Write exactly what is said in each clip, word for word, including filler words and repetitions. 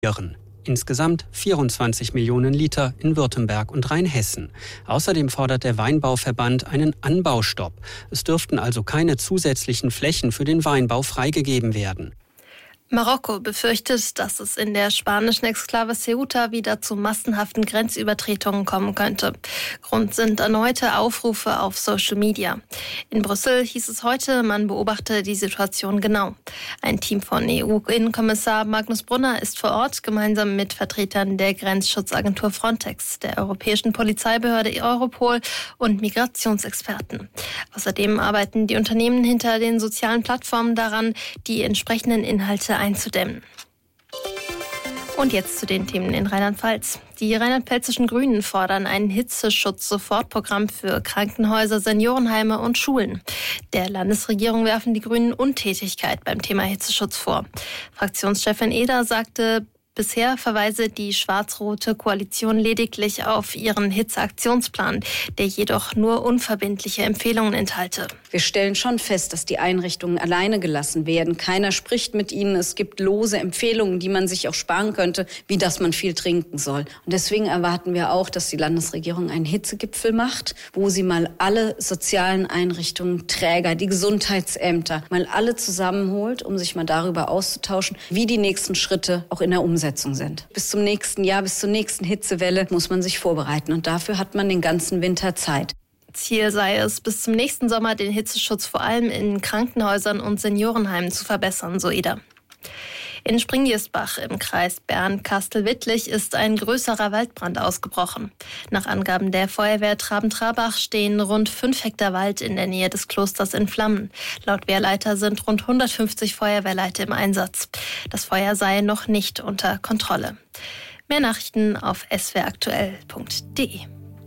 Insgesamt vierundzwanzig Millionen Liter in Württemberg und Rheinhessen. Außerdem fordert der Weinbauverband einen Anbaustopp. Es dürften also keine zusätzlichen Flächen für den Weinbau freigegeben werden. Marokko befürchtet, dass es in der spanischen Exklave Ceuta wieder zu massenhaften Grenzübertretungen kommen könnte. Grund sind erneute Aufrufe auf Social Media. In Brüssel hieß es heute, man beobachte die Situation genau. Ein Team von E U-Innenkommissar Magnus Brunner ist vor Ort, gemeinsam mit Vertretern der Grenzschutzagentur Frontex, der europäischen Polizeibehörde Europol und Migrationsexperten. Außerdem arbeiten die Unternehmen hinter den sozialen Plattformen daran, die entsprechenden Inhalte einzudämmen. Und jetzt zu den Themen in Rheinland-Pfalz. Die rheinland-pfälzischen Grünen fordern ein Hitzeschutz-Sofortprogramm für Krankenhäuser, Seniorenheime und Schulen. Der Landesregierung werfen die Grünen Untätigkeit beim Thema Hitzeschutz vor. Fraktionschefin Eder sagte, bisher verweise die schwarz-rote Koalition lediglich auf ihren Hitzeaktionsplan, der jedoch nur unverbindliche Empfehlungen enthalte. Wir stellen schon fest, dass die Einrichtungen alleine gelassen werden. Keiner spricht mit ihnen. Es gibt lose Empfehlungen, die man sich auch sparen könnte, wie dass man viel trinken soll. Und deswegen erwarten wir auch, dass die Landesregierung einen Hitzegipfel macht, wo sie mal alle sozialen Einrichtungen, Träger, die Gesundheitsämter, mal alle zusammenholt, um sich mal darüber auszutauschen, wie die nächsten Schritte auch in der Umsetzung sind. Bis zum nächsten Jahr, bis zur nächsten Hitzewelle muss man sich vorbereiten. Und dafür hat man den ganzen Winter Zeit. Ziel sei es, bis zum nächsten Sommer den Hitzeschutz vor allem in Krankenhäusern und Seniorenheimen zu verbessern, so Eder. In Springirsbach im Kreis Bern-Kastel-Wittlich ist ein größerer Waldbrand ausgebrochen. Nach Angaben der Feuerwehr Traben-Trarbach stehen rund fünf Hektar Wald in der Nähe des Klosters in Flammen. Laut Wehrleiter sind rund hundertfünfzig Feuerwehrleute im Einsatz. Das Feuer sei noch nicht unter Kontrolle. Mehr Nachrichten auf s w r aktuell punkt d e.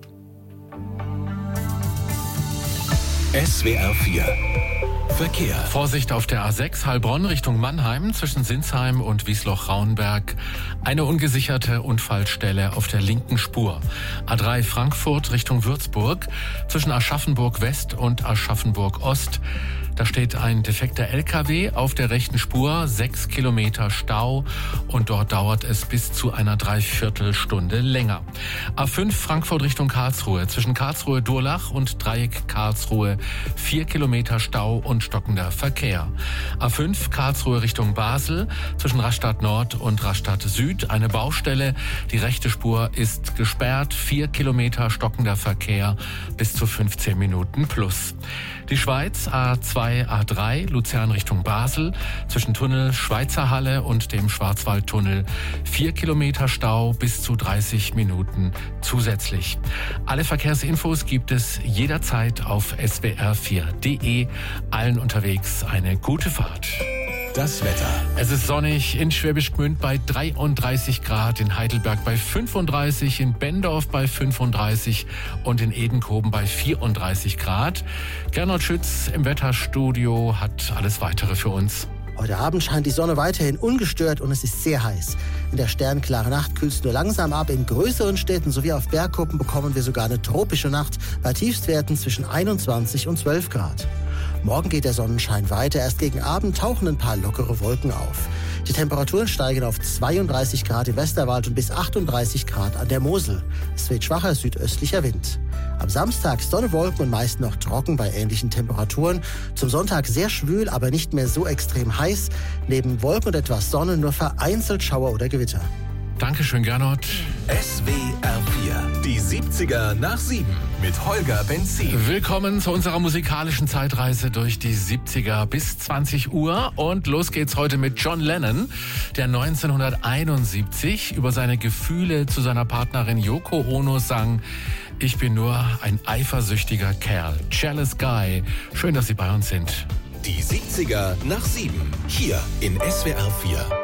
S W R vier Verkehr. Vorsicht auf der A sechs Heilbronn Richtung Mannheim zwischen Sinsheim und Wiesloch-Raunberg. Eine ungesicherte Unfallstelle auf der linken Spur. A drei Frankfurt Richtung Würzburg zwischen Aschaffenburg West und Aschaffenburg Ost. Da steht ein defekter L K W auf der rechten Spur, sechs Kilometer Stau und dort dauert es bis zu einer Dreiviertelstunde länger. A fünf Frankfurt Richtung Karlsruhe zwischen Karlsruhe-Durlach und Dreieck Karlsruhe, vier Kilometer Stau und stockender Verkehr. A fünf Karlsruhe Richtung Basel zwischen Rastatt Nord und Rastatt Süd eine Baustelle. Die rechte Spur ist gesperrt, vier Kilometer stockender Verkehr bis zu fünfzehn Minuten plus. Die Schweiz A zwei, A drei Luzern Richtung Basel zwischen Tunnel Schweizer Halle und dem Schwarzwaldtunnel vier Kilometer Stau bis zu dreißig Minuten zusätzlich. Alle Verkehrsinfos gibt es jederzeit auf s w r vier punkt d e. Allen unterwegs eine gute Fahrt. Das Wetter. Es ist sonnig in Schwäbisch Gmünd bei dreiunddreißig Grad, in Heidelberg bei fünfunddreißig, in Bendorf bei fünfunddreißig und in Edenkoben bei vierunddreißig Grad. Gernot Schütz im Wetterstudio hat alles Weitere für uns. Heute Abend scheint die Sonne weiterhin ungestört und es ist sehr heiß. In der sternklaren Nacht kühlt es nur langsam ab. In größeren Städten sowie auf Bergkuppen bekommen wir sogar eine tropische Nacht bei Tiefstwerten zwischen einundzwanzig und zwölf Grad. Morgen geht der Sonnenschein weiter. Erst gegen Abend tauchen ein paar lockere Wolken auf. Die Temperaturen steigen auf zweiunddreißig Grad im Westerwald und bis achtunddreißig Grad an der Mosel. Es weht schwacher südöstlicher Wind. Am Samstag Sonne, Wolken und meist noch trocken bei ähnlichen Temperaturen. Zum Sonntag sehr schwül, aber nicht mehr so extrem heiß. Neben Wolken und etwas Sonne nur vereinzelt Schauer oder Gewitter. Dankeschön, Gernot. S W R vier, die siebziger nach sieben mit Holger Benzin. Willkommen zu unserer musikalischen Zeitreise durch die siebziger bis zwanzig Uhr. Und los geht's heute mit John Lennon, der neunzehnhunderteinundsiebzig über seine Gefühle zu seiner Partnerin Yoko Ono sang: Ich bin nur ein eifersüchtiger Kerl. Jealous Guy. Schön, dass Sie bei uns sind. Die siebziger nach sieben, hier in S W R vier.